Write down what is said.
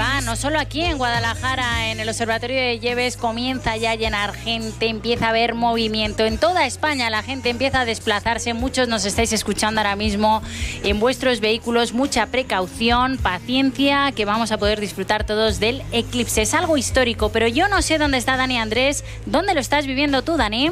va, no solo aquí en Guadalajara, en el Observatorio de Lleves comienza ya a llenar gente, empieza a haber movimiento. En toda España la gente empieza a desplazarse, muchos nos estáis escuchando ahora mismo en vuestros vehículos, mucha precaución, paciencia, que vamos a poder disfrutar todos del eclipse. Es algo histórico, pero yo no sé dónde está Dani Andrés. ¿Dónde lo estás viviendo tú, Dani?